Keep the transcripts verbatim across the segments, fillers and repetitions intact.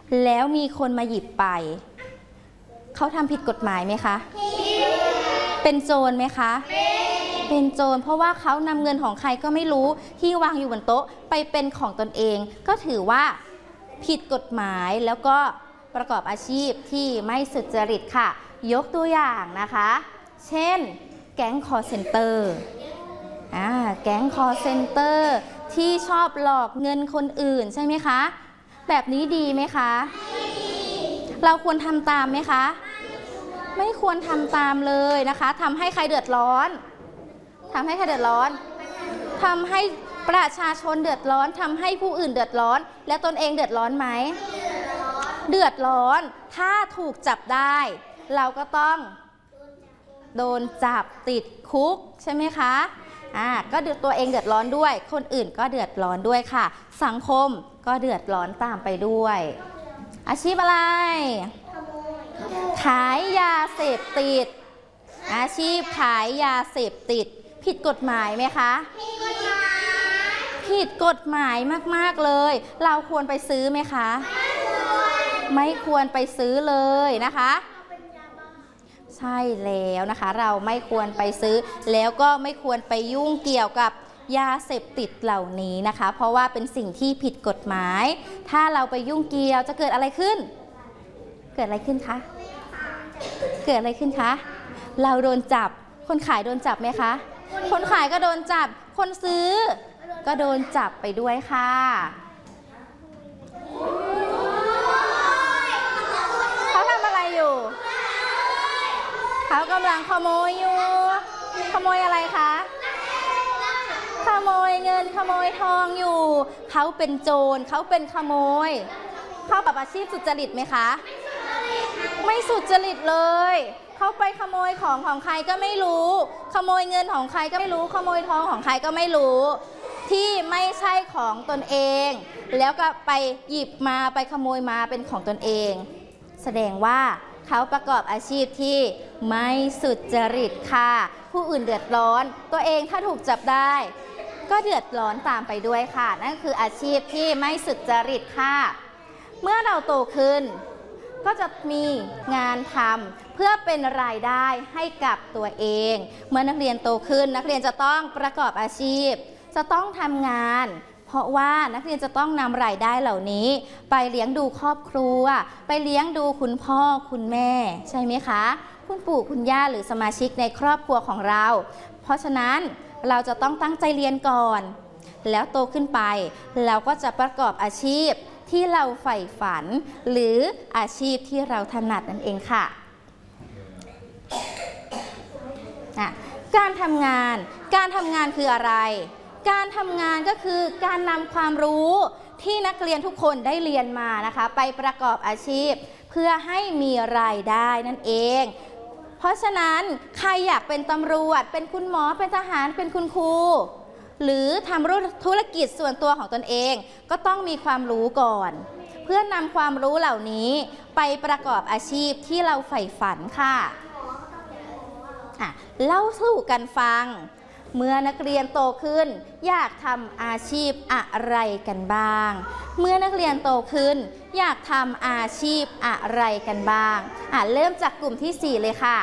แล้วมีคนมาหยิบไปเขาทำผิดกฎหมายไหมคะเป็นโจรไหมคะเป็นโจรเพราะว่าเขานำเงินของใครก็ไม่รู้ที่วางอยู่บนโต๊ะไปเป็นของตนเองก็ถือว่าผิดกฎหมายแล้วก็ประกอบอาชีพที่ไม่สุจริตค่ะยกตัวอย่างนะคะเช่นแก๊งคอร์เซ็นเตอร์อ่าแก๊งคอร์เซ็นเตอร์ที่ชอบหลอกเงินคนอื่นใช่ไหมคะแบบนี้ดีไหมคะเราควรทำตามไหมคะไม่ควรทำตามเลยนะคะทำให้ใครเดือดร้อนทำให้ใครเดือดร้อนทำให้ประชาชนเดือดร้อนทำให้ผู้อื่นเดือดร้อนและตนเองเดือดร้อนไหมเดือดร้อนถ้าถูกจับได้เราก็ต้องโดนจับติดคุกใช่ไหมคะอ่าก็ตัวเองเดือดร้อนด้วยคนอื่นก็เดือดร้อนด้วยค่ะสังคมก็เดือดร้อนตามไปด้วยอาชีพอะไรขายยาเสพติดอาชีพขายยาเสพติดผิดกฎหมายไหมคะผิดกฎหมายมากๆเลยเราควรไปซื้อไหมคะไม่ควรไปซื้อเลยนะคะใช่แล้วนะคะเราไม่ควรไปซื้อแล้วก็ไม่ควรไปยุ่งเกี่ยวกับยาเสพติดเหล่านี้นะคะเพราะว่าเป็นสิ่งที่ผิดกฎหมายถ้าเราไปยุ่งเกี่ยวจะเกิดอะไรขึ้นเกิดอะไรขึ้นคะเกิดอะไรขึ้นคะเราโดนจับคนขายโดนจับไหมคะคนขายก็โดนจับคนซื้อก็โดนจับไปด้วยค่ะเขาทำอะไรอยู่เขากำลังขโมยอยู่ขโมยอะไรคะขโมยเงินขโมยทองอยู่เขาเป็นโจรเขาเป็นขโมยเขาประกอบอาชีพสุจริตไหมคะไม่สุจริตเลยเขาไปขโมยของของใครก็ไม่รู้ขโมยเงินของใครก็ไม่รู้ขโมยทองของใครก็ไม่รู้ที่ไม่ใช่ของตนเองแล้วก็ไปหยิบมาไปขโมยมาเป็นของตนเองแสดงว่าเขาประกอบอาชีพที่ไม่สุจริตค่ะผู้อื่นเดือดร้อนตัวเองถ้าถูกจับได้ก็เดือดร้อนตามไปด้วยค่ะนั่นคืออาชีพที่ไม่สุจริตค่ะเมื่อเราโตขึ้นก็จะมีงานทำเพื่อเป็นรายได้ให้กับตัวเองเมื่อนักเรียนโตขึ้นนักเรียนจะต้องประกอบอาชีพจะต้องทำงานเพราะว่านักเรียนจะต้องนำรายได้เหล่านี้ไปเลี้ยงดูครอบครัวไปเลี้ยงดูคุณพ่อคุณแม่ใช่ไหมคะคุณปู่คุณย่าหรือสมาชิกในครอบครัวของเราเพราะฉะนั้นเราจะต้องตั้งใจเรียนก่อนแล้วโตขึ้นไปเราก็จะประกอบอาชีพที่เราใฝ่ฝันหรืออาชีพที่เราถนัดนั่นเองค่ะการทำงานการทำงานคืออะไรการทำงานก็คือการนำความรู้ที่นักเรียนทุกคนได้เรียนมานะคะไปประกอบอาชีพเพื่อให้มีรายได้นั่นเองเพราะฉะนั้นใครอยากเป็นตำรวจเป็นคุณหมอเป็นทหารเป็นคุณครูหรือทำธุรกิจส่วนตัวของตนเองก็ต้องมีความรู้ก่อนเพื่อนำความรู้เหล่านี้ไปประกอบอาชีพที่เราใฝ่ฝันค่ะอ่ะเล่าสู่กันฟังเมื่อนักเรียนโตขึ้นอยากทำอาชีพอะไรกันบ้างเมื่อนักเรียนโตขึ้นอยากทำอาชีพอะไรกันบ้างอ่ะเริ่มจากกลุ่มที่สี่เลยค่ะ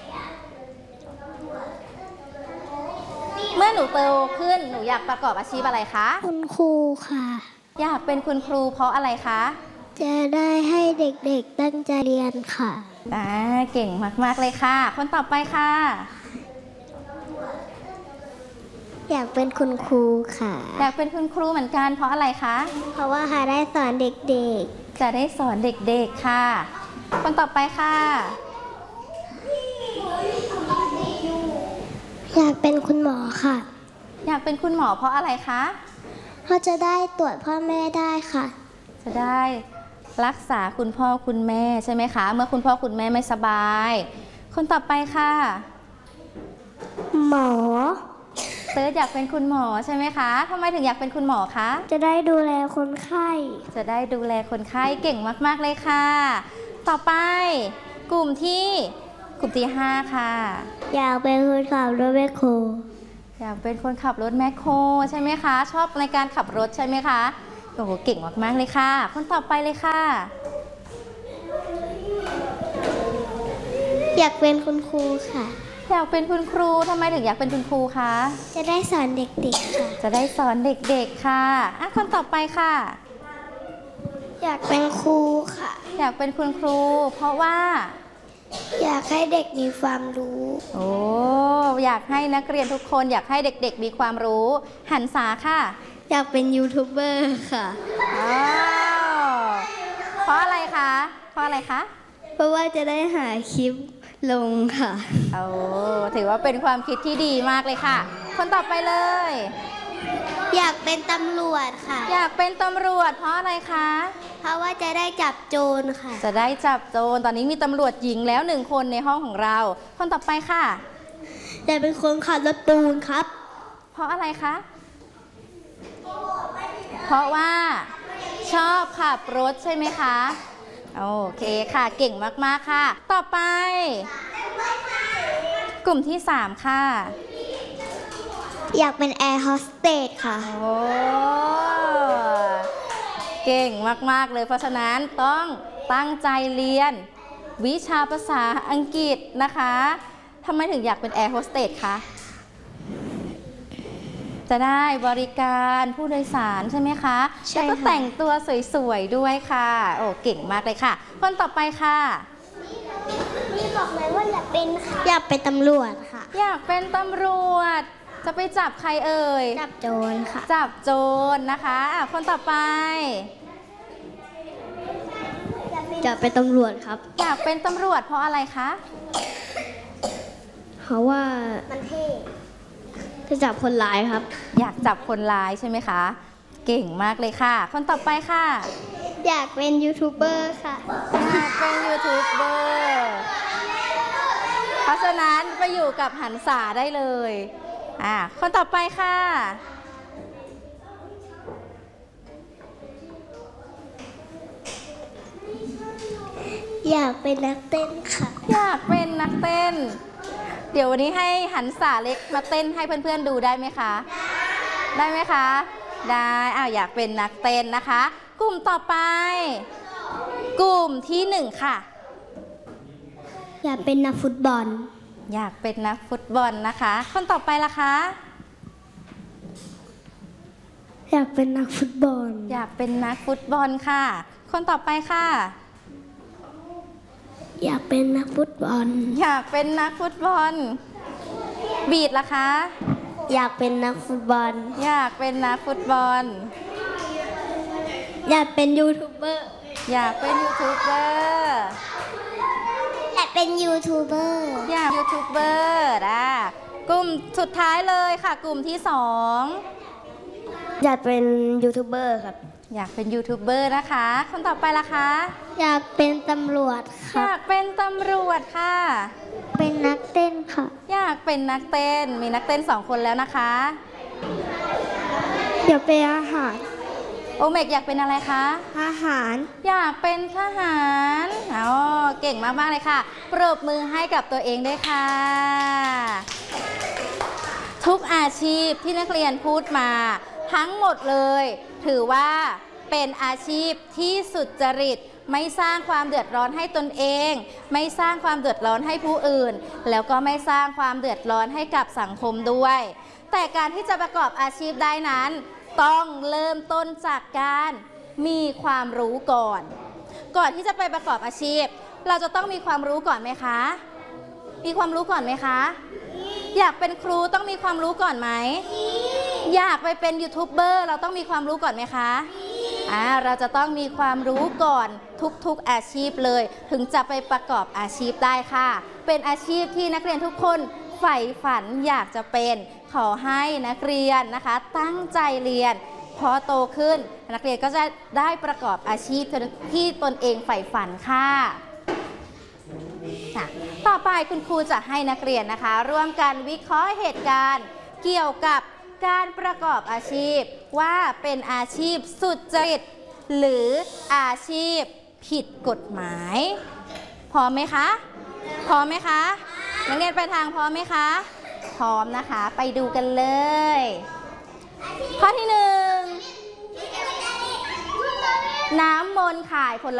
เมื่อหนูโตขึ้นหนูอยากประกอบอาชีพอะไรคะคุณครูค่ะอยากเป็นคุณครูเพราะอะไรคะจะได้ให้เด็กๆตั้งใจเรียนค่ะอ่าเก่งมากๆเลยค่ะคนต่อไปค่ะอยากเป็นคุณครูค่ะอยากเป็นคุณครูเหมือนกันเพราะอะไรคะเพราะว่าค่ะได้สอนเด็กๆจะได้สอนเด็กๆค่ะคนต่อไปค่ะอยากเป็นคุณหมอค่ะอยากเป็นคุณหมอเพราะอะไรคะเพราะจะได้ตรวจพ่อแม่ได้ค่ะจะได้รักษาคุณพ่อคุณแม่ใช่ไหมคะเมื่อคุณพ่อคุณแม่ไม่สบายคนต่อไปค่ะหมอเติร์ดอยากเป็นคุณหมอใช่ไหมคะทำไมถึงอยากเป็นคุณหมอคะจะได้ดูแลคนไข้จะได้ดูแลคนไข้เก่งมากๆเลยค่ะต่อไปกลุ่มที่กลุ่มที่ห้าค่ะอยากเป็นคนขับรถแมคโครอยากเป็นคนขับรถแมคโครใช่ไหมคะชอบในการขับรถใช่ไหมคะโอ้โหเก่งมากๆเลยค่ะคนต่อไปเลยค่ะอยากเป็นคุณครูค่ะอยากเป็นคุณครูทำไมถึงอยากเป็นคุณครูคะจะได้สอนเด็กๆค่ะจะได้สอนเด็กๆค่ะอ่ะคนต่อไปค่ะอยากเป็นครูค่ะอยากเป็นคุณครู เพราะว่าอยากให้เด็กมีความรู้โอ้อยากให้นักเรียนทุกคนอยากให้เด็กๆมีความรู้หันษาค่ะอยากเป็นยูทูบเบอร์ค่ะอ้าวเพราะอะไรคะเพราะอะไรคะเพราะว่าจะได้หาคลิปลงค่ะโอ้ถือว่าเป็นความคิดที่ดีมากเลยค่ะ คนต่อไปเลยอยากเป็นตำรวจค่ะอยากเป็นตำรวจเพราะอะไรคะเพราะว่าจะได้จับโจรค่ะจะได้จับโจรตอนนี้มีตำรวจหญิงแล้วหนึ่งคนในห้องของเรา คนต่อไปค่ะอยากเป็นคนขับรถปูนครับเพราะอะไรคะ เพราะว่าชอบขับรถใช่ไหมคะ โอเคค่ะเก่งมากๆค่ะ ต่อไป กลุ่มที่สามค่ะอยากเป็นแอร์โฮสเตสค่ะโอ้เก่งมากๆเลยเพราะฉะนั้นต้องตั้งใจเรียนวิชาภาษาอังกฤษนะคะทำไมถึงอยากเป็นแอร์โฮสเตสคะจะได้บริการผู้โดยสารใช่ไหมคะใช่แล้วก็ค่ะแต่งตัวสวยๆด้วยค่ะ โอ้เก่งมากเลยค่ะ คนต่อไปค่ะนี่บอกเลยว่าอยากเป็นอยากเป็นตำรวจค่ะอยากเป็นตำรวจจะไปจับใครเอ่ยจับโจรค่ะจับโจรนะคะอ่ะคนต่อไปอยากเป็นตำรวจครับอยากเป็นตำรวจเพราะอะไรคะเพราะว่ามันเท่จะจับคนร้ายครับอยากจับคนร้ายใช่ไหมคะ เก่งมากเลยค่ะ คนต่อไปค่ะอยากเป็นยูทูบเบอร์ค่ะอยากเป็นยูทูบเบอร์เพราะฉะนั้นไปอยู่กับหันษาได้เลยอ่ะคนต่อไปค่ะอยากเป็นนักเต้นค่ะอยากเป็นนักเต้น เดี๋ยววันนี้ให้หันษาเล็กมาเต้นให้เพื่อนๆดูได้ไหมคะ ได้ไหมคะ ได้อ้าวอยากเป็นนักเต้นนะคะ กลุ่มต่อไป กลุ่มที่หนึ่งค่ะอยากเป็นนักฟุตบอลอยากเป็นนักฟุตบอลนะคะ คนต่อไปล่ะคะอยากเป็นนักฟุตบอลอยากเป็นนักฟุตบอลค่ะ คนต่อไปค่ะอยากเป็นนักฟุตบอลอยากเป็นนักฟุตบอล บีดล่ะคะอยากเป็นนักฟุตบอลอยากเป็นนักฟุตบอลอยากเป็นยูทูบเบอร์อยากเป็นยูทูบเบอร์อยากเป็นยูทูบเบอร์อยากยูทูบเบอร์อ่ะกลุ่มสุดท้ายเลยค่ะ กลุ่มที่สองอยากเป็นยูทูบเบอร์ครับอยากเป็นยูทูบเบอร์นะคะ คนต่อไปล่ะคะอยากเป็นตำรวจคอรับยากเป็นตำรวจค่ะเป็นนักเต้นค่ะอยากเป็นนักเต้น มีนักเต้นสองคนแล้วนะคะอยากเป็นอาหารโอเมกอยากเป็นอะไรคะอาหารอยากเป็นทหารอ๋อเก่งมากๆเลยค่ะ ปรบมือให้กับตัวเองด้วยค่ะ ทุกอาชีพที่นักเรียนพูดมาทั้งหมดเลย ถือว่าเป็นอาชีพที่สุจริต ไม่สร้างความเดือดร้อนให้ตนเอง ไม่สร้างความเดือดร้อนให้ผู้อื่น แล้วก็ไม่สร้างความเดือดร้อนให้กับสังคมด้วย แต่การที่จะประกอบอาชีพได้นั้น ต้องเริ่มต้นจากการมีความรู้ก่อน ก่อนที่จะไปประกอบอาชีพ เราจะต้องมีความรู้ก่อนไหมคะ มีความรู้ก่อนไหมคะ อยากเป็นครูต้องมีความรู้ก่อนไหม อยากไปเป็นยูทูบเบอร์เราต้องมีความรู้ก่อนไหมคะอ่าเราจะต้องมีความรู้ก่อนทุกๆอาชีพเลย ถึงจะไปประกอบอาชีพได้ค่ะ เป็นอาชีพที่นักเรียนทุกคนใฝ่ฝันอยากจะเป็น ขอให้นักเรียนนะคะ ตั้งใจเรียน พอโตขึ้นนักเรียนก็จะได้ประกอบอาชีพที่ตนเองใฝ่ฝันค่ะ ต่อไปคุณครูจะให้นักเรียนนะคะ ร่วมกันวิเคราะห์เหตุการณ์ เกี่ยวกับการประกอบอาชีพว่าเป็นอาชีพสุจริตหรืออาชีพผิดกฎหมายพร้อมไหมคะพร้อมไหมคะนักเรียนไปทางพร้อมไหมคะพร้อมนะคะไปดูกันเลยข้อที่หนึ่งน้ำมนต์ขายผล